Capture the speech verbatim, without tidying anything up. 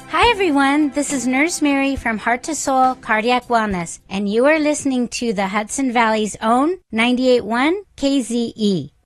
Hi everyone, this is Nurse Mary from Heart to Soul Cardiac Wellness, and you are listening to the Hudson Valley's own ninety-eight point one K Z E.